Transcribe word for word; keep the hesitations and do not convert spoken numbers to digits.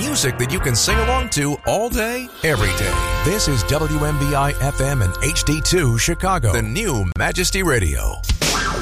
Music that you can sing along to all day, every day. This is W M B I F M and H D two Chicago, the new Majesty Radio.